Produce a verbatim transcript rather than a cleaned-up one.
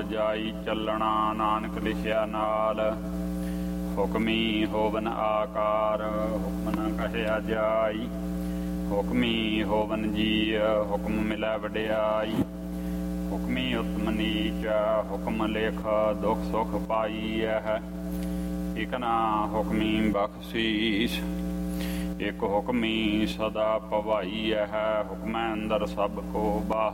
ਜਾਈ ਚੱਲਣਾ ਨਾਨਕ ਲਿਖਿਆ ਨਾਲ। ਹੁਕਮੀ ਹੋਵਨ ਆਕਾਰ ਹੁਕਮ ਨਾ ਕਹਿਆ ਜਾਈ। ਹੁਕਮੀ ਹੋਵਨ ਜੀ ਹੁਕਮ ਮਿਲੈ ਵਡਿਆਈ। ਹੁਕਮੀ ਉਤਮ ਨੀਚ ਹੁਕਮ ਲਿਖ ਦੁਖ ਸੁਖ ਪਾਈਐ। ਇਕ ਨਾ ਹੁਕਮੀ ਬਖਸ਼ੀਸ ਇੱਕ ਹੁਕਮੀ ਸਦਾ ਭਵਾਈਐ। ਹੁਕਮੈ ਅੰਦਰ ਸਭ ਕੋ ਬਾਹਰ